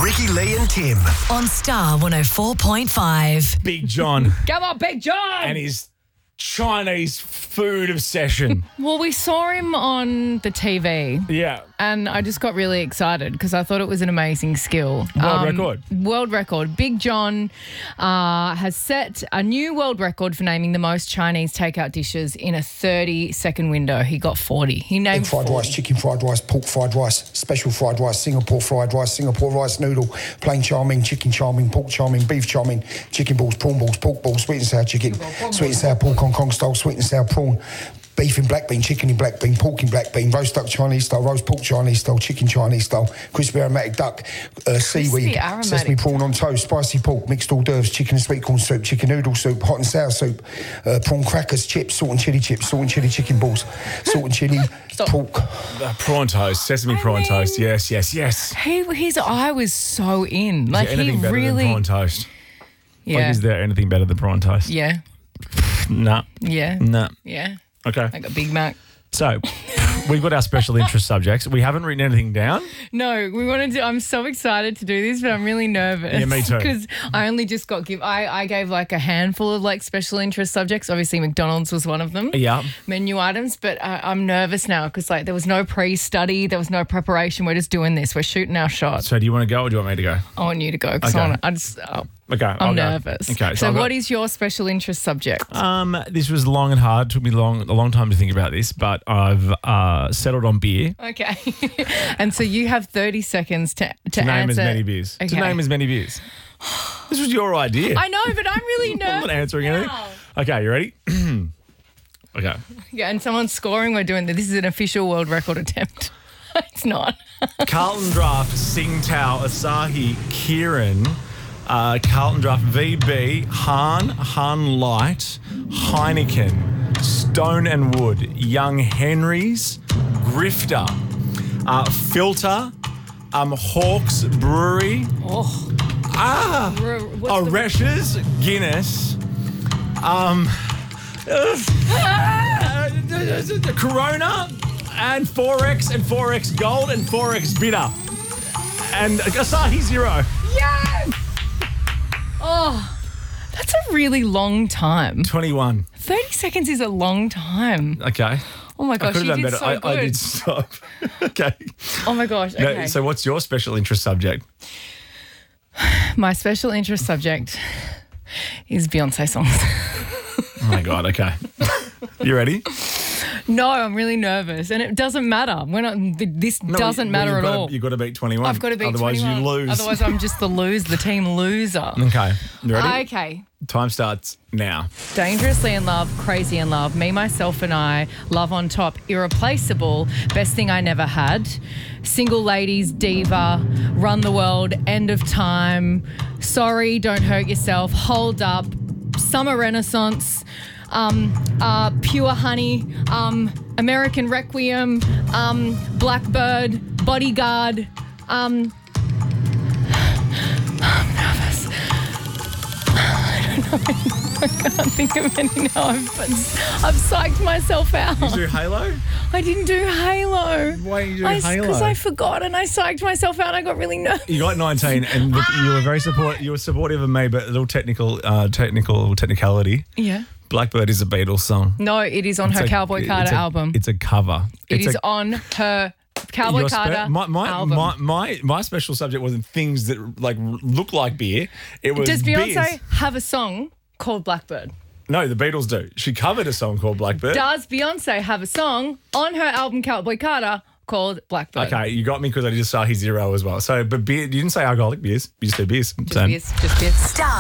Ricky, Lee and Tim. On Star 104.5. Big John Come on, Big John! and his Chinese food obsession. Well, we saw him on the TV. Yeah. And I just got really excited because I thought it was an amazing skill. World record. Big John has set a new world record for naming the most Chinese takeout dishes in a 30-second window. He got 40. He named Egg fried 40. rice, chicken fried rice, pork fried rice, special fried rice, Singapore rice noodle, plain chow mein, chicken chow mein, pork chow mein, beef chow mein, chicken balls, prawn balls, pork balls, sweet and sour chicken, sweet and sour pork Hong Kong style, sweet and sour prawn, beef in black bean, chicken in black bean, pork in black bean, roast duck Chinese style, roast pork Chinese style, chicken Chinese style, crispy aromatic duck, seaweed, sesame prawn on toast, spicy pork, mixed hors d'oeuvres, chicken and sweet corn soup, chicken noodle soup, hot and sour soup, prawn crackers, chips, salt and chili chips, salt and chili chicken balls, salt and chili pork. Prawn toast, sesame prawn toast. Yes. His eye was so in. Like, Is there anything he better really. than prawn toast? Yeah. Like, is there anything better than prawn toast? Yeah. Nah. Yeah. Nah. Yeah. Okay. I got Big Mac. So, we've got our special interest subjects. We haven't written anything down. No, we wanted to. I'm so excited to do this, but I'm really nervous. Yeah, me too. Because I only just got I gave like a handful of like special interest subjects. Obviously, McDonald's was one of them. Yeah. Menu items, but I'm nervous now because like there was no pre-study, there was no preparation. We're just doing this. We're shooting our shot. So, do you want to go or do you want me to go? I want you to go because Okay. I'm nervous. Okay. So, I'll what go. is your special interest subject? This was long and hard. Took me a long time to think about this, but I've settled on beer. Okay. And so you have 30 seconds to Name answer. as many beers. Okay. To name as many beers. This was your idea. I know, but I'm really nervous. I'm not answering anything. Okay, you ready? Okay. Yeah, and someone's scoring. We're doing this. This is an official world record attempt. It's not. Carlton Draft, Tsingtao, Asahi, Kirin, Carlton Draft, VB, Han Light, Heineken, Stone and Wood, Young Henry's, Grifter, Filter, Hawks Brewery, Resh's, Guinness, Corona, and 4X and 4X Gold and 4X Bitter. And Asahi Zero. Yes! Oh, that's a really long time. 21. 30 seconds is a long time. Okay. Oh my I gosh, could you have done did better. so good. I did stop. Okay. Oh my gosh, No, okay. so what's your special interest subject? My special interest subject is Beyonce songs. Oh my God, okay. You ready? No, I'm really nervous, and it doesn't matter. This doesn't matter at all. You've got to beat 21. I've got to beat Otherwise 21. you lose. Otherwise, I'm just the team loser. Okay. You ready? Okay. Time starts now. Dangerously in love, crazy in love, me, myself and I, love on top, irreplaceable, best thing I never had, single ladies, diva, run the world, end of time, sorry, don't hurt yourself, hold up, summer renaissance, pure honey, American Requiem, Blackbird, Bodyguard, I'm nervous. I can't think of any now. I've psyched myself out. Did you do Halo? I didn't do Halo. Why didn't you do Halo? Because I forgot and I psyched myself out. I got really nervous. You got 19 and look, you were very supportive of me, but a little technicality. Yeah. Blackbird is a Beatles song. No, it is on her Cowboy Carter album. It's a cover. It is on her Cowboy Carter album. My special subject wasn't things that like look like beer. It was Does Beyonce beers. have a song called Blackbird? No, the Beatles do. She covered a song called Blackbird. Does Beyonce have a song on her album Cowboy Carter called Blackbird? Okay, you got me because I did Asahi Zero as well. So, but beer, you didn't say alcoholic beers. You just said beers. Just beers.